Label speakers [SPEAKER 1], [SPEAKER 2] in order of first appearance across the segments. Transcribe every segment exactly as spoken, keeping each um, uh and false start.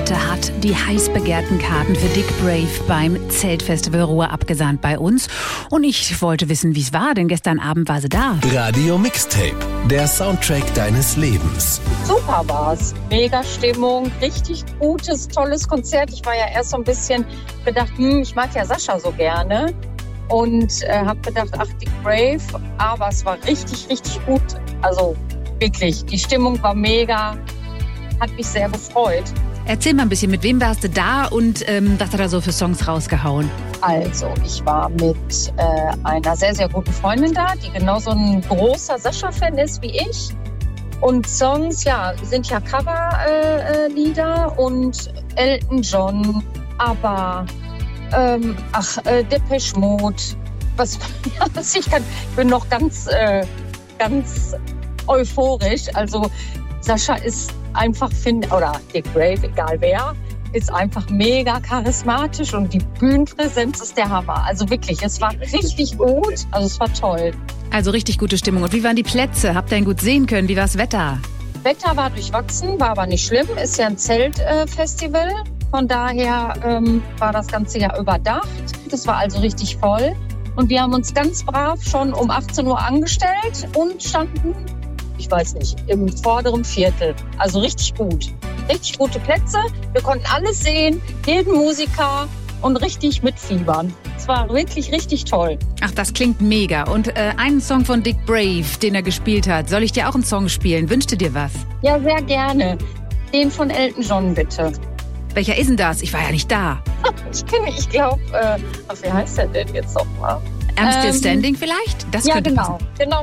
[SPEAKER 1] Annette hat die heiß begehrten Karten für Dick Brave beim Zeltfestival Ruhr abgesandt bei uns. Und ich wollte wissen, wie es war, denn gestern Abend war sie da.
[SPEAKER 2] Radio Mixtape, der Soundtrack deines Lebens.
[SPEAKER 3] Super war's. Mega Stimmung, richtig gutes, tolles Konzert. Ich war ja erst so ein bisschen gedacht, hm, ich mag ja Sascha so gerne. Und äh, habe gedacht, ach, Dick Brave. Aber es war richtig, richtig gut. Also wirklich, die Stimmung war mega. Hat mich sehr gefreut.
[SPEAKER 1] Erzähl mal ein bisschen, mit wem warst du da und ähm, was hat er so für Songs rausgehauen?
[SPEAKER 3] Also, ich war mit äh, einer sehr, sehr guten Freundin da, die genauso ein großer Sascha-Fan ist wie ich. Und Songs, ja, sind ja Cover-Lieder äh, und Elton John, aber ähm, ach, äh, Depeche Mode. Was, was ich kann, ich bin noch ganz, äh, ganz euphorisch. Also, Sascha ist einfach, finde, oder Dick Brave, egal wer, ist einfach mega charismatisch und die Bühnenpräsenz ist der Hammer. Also wirklich, es war richtig gut, also es war toll.
[SPEAKER 1] Also richtig gute Stimmung. Und wie waren die Plätze? Habt ihr ihn gut sehen können? Wie war das Wetter?
[SPEAKER 3] Wetter war durchwachsen, war aber nicht schlimm. Ist ja ein Zeltfestival. Äh, Von daher ähm, war das ganze Jahr überdacht. Das war also richtig voll. Und wir haben uns ganz brav schon um achtzehn Uhr angestellt und standen, ich weiß nicht, im vorderen Viertel. Also richtig gut. Richtig gute Plätze. Wir konnten alles sehen, jeden Musiker und richtig mitfiebern. Es war wirklich richtig toll.
[SPEAKER 1] Ach, das klingt mega. Und äh, einen Song von Dick Brave, den er gespielt hat. Soll ich dir auch einen Song spielen? Wünschst du dir was?
[SPEAKER 3] Ja, sehr gerne. Den von Elton John, bitte.
[SPEAKER 1] Welcher ist denn das? Ich war ja nicht da.
[SPEAKER 3] Ich kenne, ich glaube, äh, ach, wie heißt der denn jetzt nochmal?
[SPEAKER 1] I'm Still
[SPEAKER 3] Ähm,
[SPEAKER 1] Standing vielleicht? Das
[SPEAKER 3] Ja,
[SPEAKER 1] könnte
[SPEAKER 3] genau,
[SPEAKER 1] passen.
[SPEAKER 3] genau.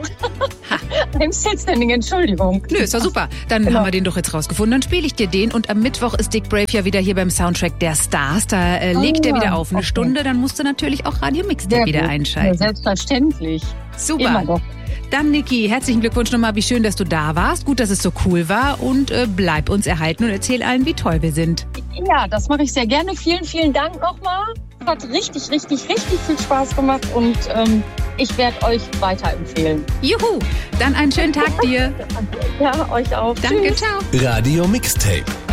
[SPEAKER 3] I'm Still Standing, Entschuldigung.
[SPEAKER 1] Nö, ist doch super. Dann
[SPEAKER 3] Genau.
[SPEAKER 1] haben wir den doch jetzt rausgefunden. Dann spiele ich dir den. Und am Mittwoch ist Dick Brave ja wieder hier beim Soundtrack der Stars. Da äh, legt
[SPEAKER 3] Ah,
[SPEAKER 1] er wieder auf eine
[SPEAKER 3] okay.
[SPEAKER 1] Stunde. Dann musst du natürlich auch Radio Mixtape
[SPEAKER 3] Sehr
[SPEAKER 1] wieder
[SPEAKER 3] gut. Ja,
[SPEAKER 1] einschalten.
[SPEAKER 3] selbstverständlich.
[SPEAKER 1] Super.
[SPEAKER 3] Immer doch.
[SPEAKER 1] Dann, Niki, herzlichen Glückwunsch nochmal. Wie schön, dass du da warst. Gut, dass es so cool war. Und äh, bleib uns erhalten und erzähl allen, wie toll wir sind.
[SPEAKER 3] Ja, das mache ich sehr gerne. Vielen, vielen Dank nochmal. Hat richtig, richtig, richtig viel Spaß gemacht und ähm, ich werde euch weiterempfehlen.
[SPEAKER 1] Juhu. Dann einen schönen Tag dir.
[SPEAKER 3] Ja, euch auch.
[SPEAKER 1] Danke,
[SPEAKER 3] Tschüss.
[SPEAKER 1] ciao.
[SPEAKER 2] Radio Mixtape,